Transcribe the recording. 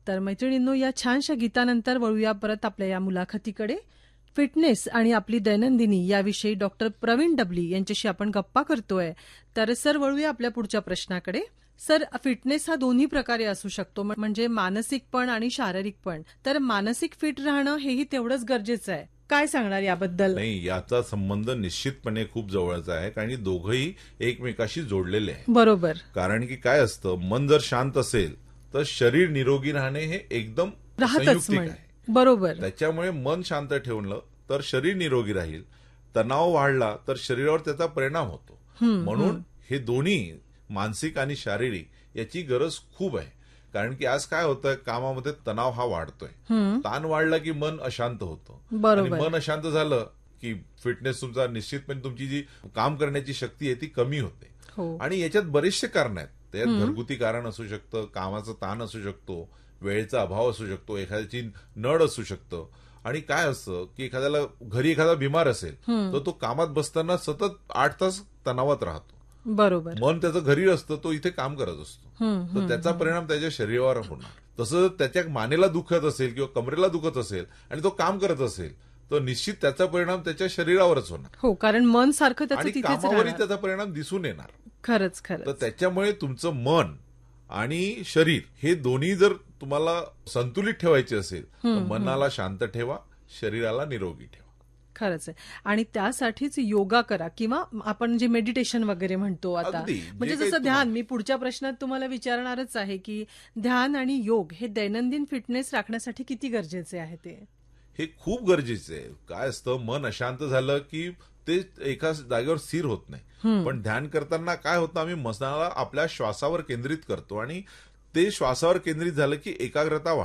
तर मैत्रिणींनो, या छानशा गीतानंतर वळूया परत आपल्या या मुलाखतीकडे. फिटनेस आणि आपली दैनंदिनी याविषयी डॉक्टर प्रवीण डबली यांच्याशी आपण गप्पा करतोय. तर सर, वळूया आपल्या पुढच्या प्रश्नाकडे. सर, फिटनेस हा दोन्ही प्रकारे असू शकतो, म्हणजे मानसिक पण आणि शारीरिक पण. तर मानसिक फिट राहणं हेही तेवढंच गरजेचं आहे. काय सांगणार याबद्दल? नाही, याचा संबंध निश्चितपणे खूप जवळचा आहे, कारण दोघंही एकमेकाशी जोडलेले आहे. बरोबर. कारण की काय असतं, मन जर शांत असेल तर शरीर निरोगी राहणे हे एकदम राहतच संयुक्तिक म्हण. आहे. बरोबर. त्याच्यामुळे मन शांत ठेवलं तर शरीर निरोगी राहील. तणाव वाढला तर शरीरावर त्याचा परिणाम होतो. म्हणून हे दोन्ही मानसिक आणि शारीरिक याची गरज खूप आहे. कारण की आज काय होतं, कामामध्ये तणाव हा वाढतोय. ताण वाढला की मन अशांत होतं. आणि बरोबर. मन अशांत झालं की फिटनेस तुमचा निश्चितपणे, तुमची जी काम करण्याची शक्ती आहे ती कमी होते. हो. आणि याच्यात बरेचसे कारण आहेत. त्यात घरगुती कारण असू शकतं, कामाचा ताण असू शकतो, वेळेचा अभाव असू शकतो, एखाद्याची नड असू शकतं. आणि काय असतं की एखाद्याला घरी एखादा बिमार असेल तर तो कामात बसताना सतत 8 तास तणावात राहतो. बरोबर. मन त्याचं घरी असतं, तो इथे काम करत असतो. तर त्याचा परिणाम त्याच्या शरीरावर होणार. तसं त्याच्या मानेला दुखत असेल किंवा कमरेला दुखत असेल आणि तो काम करत असेल तर निश्चित त्याचा परिणाम त्याच्या शरीरावरच होणार. हो, कारण मन सारखं त्याचं आणि तिथेच कामावरही राहणार. त्याचा परिणाम दिसून येणार. खरंच तर खरंच. त्याच्यामुळे तुमचं मन आणि शरीर हे दोन्ही जर तुम्हाला संतुलित ठेवायचे असेल तर मनाला शांत ठेवा, शरीराला निरोगी ठेवा. खरंच आहे. आणि त्यासाठीच योगा करा, किंवा आपण जे मेडिटेशन वगैरे म्हणतो आता, अगदी. म्हणजे जे काही जसं ध्यान. मी पुढच्या प्रश्नात तुम्हाला विचारणारच आहे की ध्यान आणि योग हे दैनंदिन फिटनेस राखण्यासाठी किती गरजेचे आहे ते. हे खूप गरजेचं आहे. काय असतं, मन अशांत झालं की ते एका जागेवर स्थिर होत नाही. पण ध्यान करताना काय होतं, आम्ही मनाला आपल्या श्वासावर केंद्रित करतो आणि ते श्वासावर केंद्रित झालं की एकाग्रता वाढते.